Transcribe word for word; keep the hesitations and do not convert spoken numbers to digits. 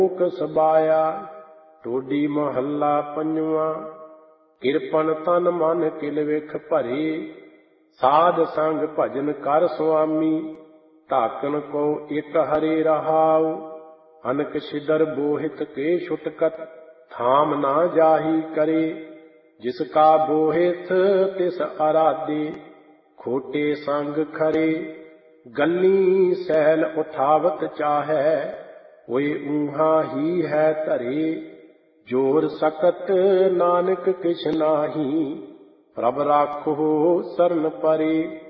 ਲੋਕ ਸਬਾਇਆ। ਟੋਡੀ ਮਹੱਲਾ ਪੰਜਵਾਂ। ਕਿਰਪਨ ਤਨ ਮਨ ਕਿਲ ਵਿਖ ਭਰੇ, ਸਾਧ ਸੰਗ ਭਜਨ ਕਰ ਸੁਆਮੀ। ਧਾਕਨ ਕੋ ਇਕ ਹਰੇ ਰਹਾਉ, ਅਨਕ ਛਿਦਰ ਬੋਹਿਤ ਕੇ ਛੁਟਕਤ। ਥਾਮ ਨਾ ਜਾਹੀ ਕਰੇ, ਜਿਸ ਕਾ ਬੋਹਿਤ ਤਿਸ ਅਰਾਧੇ। ਖੋਟੇ ਸੰਗ ਖਰੇ, ਗੱਲੀ ਸੈਲ ਉਠਾਵਤ ਚਾਹੈ। ਓਏ ਊਹਾਂ ਹੀ ਹੈ ਧਰੇ, ਜੋਰ ਸਕਤ ਨਾਨਕ ਕਿਛ ਨਾਹੀ। ਪ੍ਰਭ ਰਾਖੋ ਸਰਨ ਪਰੇ।